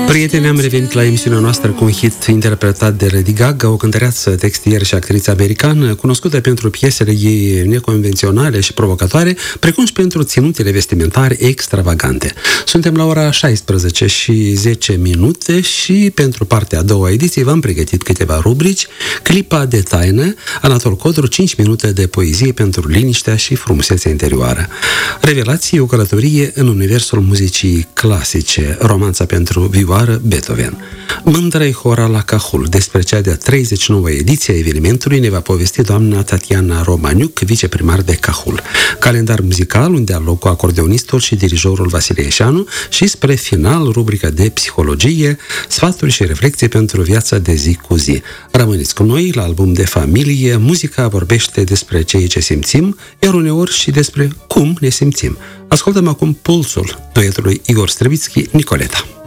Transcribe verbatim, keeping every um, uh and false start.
Prieteni, am revenit la emisiunea noastră cu un hit interpretat de Lady Gaga, o cântăreață, textier și actriță americană, cunoscută pentru piesele ei neconvenționale și provocatoare, precum și pentru ținutele vestimentare extravagante. Suntem la ora șaisprezece și zece minute și pentru partea a doua ediție v-am pregătit câteva rubrici: Clipa de taină, Anatol Codru, cinci minute de poezie pentru liniștea și frumusețea interioară, Revelații, o călătorie în universul muzicii clasice, romanța pentru vioară Beethoven. Mândra-i hora la Cahul. Despre cea de-a treizeci și nouă ediție a evenimentului ne va povesti doamna Tatiana Romaniuc, viceprimar de Cahul. Calendar muzical, un dialog cu acordeonistul și dirijorul Vasile Ieșanu și, spre final, rubrica de psihologie, sfaturi și reflexii pentru viața de zi cu zi. Rămâneți cu noi la Album de Familie. Muzica vorbește despre ceea ce simțim, iar uneori și despre cum ne simțim. Ascultăm acum Pulsul duetului Igor Străvițchi, Nicoleta.